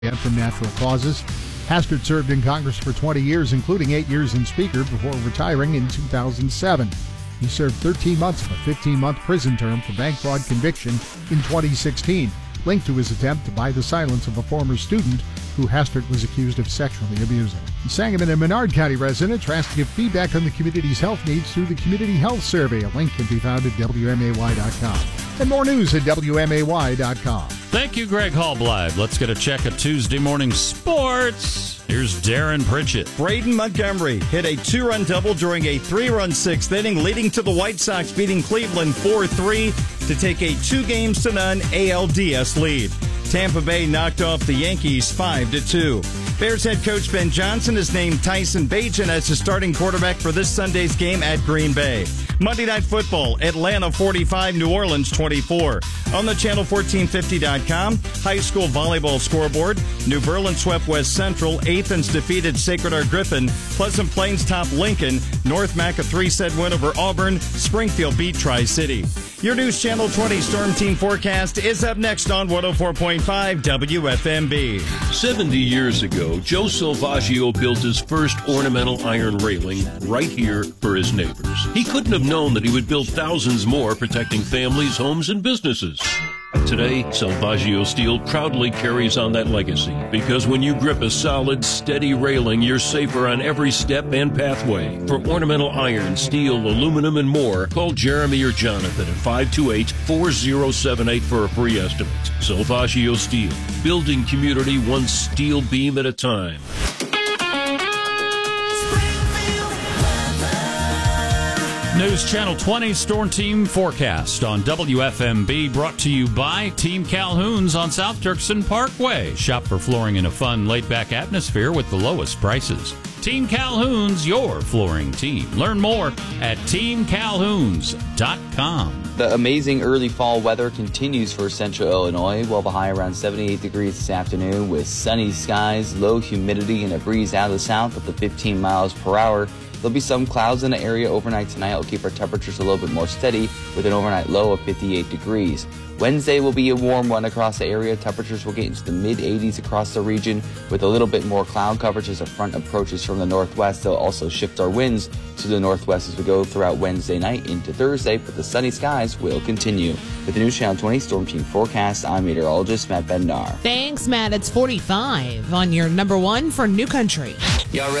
from natural causes. Hastert served in Congress for 20 years, including 8 years in Speaker, before retiring in 2007. He served 13 months of a 15-month prison term for bank fraud conviction in 2016, linked to his attempt to buy the silence of a former student who Hastert was accused of sexually abusing. Sangamon and Menard County residents are asked to give feedback on the community's health needs through the Community Health Survey. A link can be found at WMAY.com. And more news at WMAY.com. Thank you, Greg Hallbleib. Let's get a check of Tuesday morning sports. Here's Darren Pritchett. Braden Montgomery hit a 2-run double during a 3-run sixth inning, leading to the White Sox beating Cleveland 4-3 to take a 2-0 ALDS lead. Tampa Bay knocked off the Yankees 5-2. Bears head coach Ben Johnson has named Tyson Bagent as his starting quarterback for this Sunday's game at Green Bay. Monday Night Football, Atlanta 45, New Orleans 24. On the Channel1450.com, high school volleyball scoreboard, New Berlin swept West Central, Athens defeated Sacred Heart Griffin, Pleasant Plains topped Lincoln, North Mac a 3-set win over Auburn, Springfield beat Tri-City. Your News Channel 20 Storm Team forecast is up next on 104.5 WFMB. 70 years ago, Joe Salvaggio built his first ornamental iron railing right here for his neighbors. He couldn't have known that he would build thousands more, protecting families, homes, and businesses. Today, Salvaggio Steel proudly carries on that legacy, because when you grip a solid, steady railing, you're safer on every step and pathway. For ornamental iron, steel, aluminum, and more, call Jeremy or Jonathan at 528-4078 for a free estimate. Salvaggio Steel, building community one steel beam at a time. News Channel 20 Storm Team forecast on WFMB, brought to you by Team Calhoun's on South Turkson Parkway. Shop for flooring in a fun, laid-back atmosphere with the lowest prices. Team Calhoun's, your flooring team. Learn more at teamcalhouns.com. The amazing early fall weather continues for central Illinois. We'll have a high around 78 degrees this afternoon with sunny skies, low humidity, and a breeze out of the south up to 15 miles per hour. There'll be some clouds in the area overnight tonight. It'll keep our temperatures a little bit more steady with an overnight low of 58 degrees. Wednesday will be a warm one across the area. Temperatures will get into the mid-80s across the region with a little bit more cloud coverage as a front approaches from the northwest. They'll also shift our winds to the northwest as we go throughout Wednesday night into Thursday, but the sunny skies will continue. With the News Channel 20 Storm Team forecast, I'm meteorologist Matt Bednar. Thanks, Matt. It's 45 on your number one for New Country. Y'all ready?